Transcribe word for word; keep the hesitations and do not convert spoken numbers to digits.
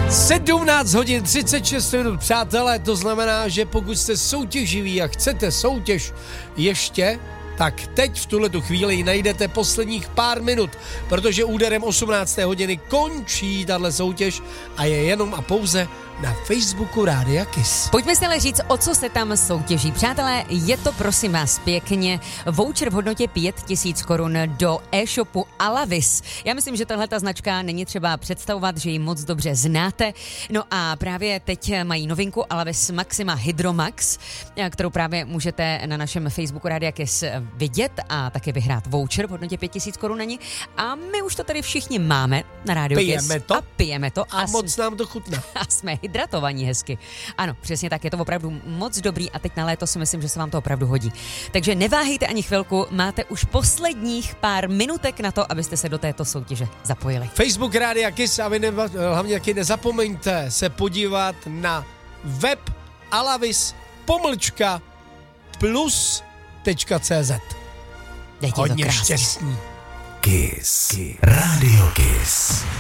sedmnáct hodin třicet šest minut, přátelé, to znamená, že pokud jste soutěživí a chcete soutěž ještě, tak teď v tuhletu chvíli ji najdete posledních pár minut, protože úderem osmnácté hodiny končí tahle soutěž a je jenom a pouze na Facebooku Rádia Kiss. Pojďme si ale říct, o co se tam soutěží. Přátelé, je to prosím vás pěkně voucher v hodnotě pět tisíc korun do e-shopu Alavis. Já myslím, že tahle ta značka není třeba představovat, že ji moc dobře znáte. No a právě teď mají novinku Alavis Maxima Hydromax, kterou právě můžete na našem Facebooku Rádia Kiss vidět a také vyhrát voucher v hodnotě pět tisíc korun na ní. A my už to tady všichni máme na Rádiu Kiss. Pijeme to. A pijeme to. A, a moc nám to chutná. A jsme hydratovaní hezky. Ano, přesně tak, je to opravdu moc dobrý a teď na léto si myslím, že se vám to opravdu hodí. Takže neváhejte ani chvilku, máte už posledních pár minutek na to, abyste se do této soutěže zapojili. Facebook Rádia Kiss a vy neba, hlavně taky nezapomeňte se podívat na web alavis pomlčka plus tečka cé zet. Hodně štěstí. Kiss. Rádio Kiss.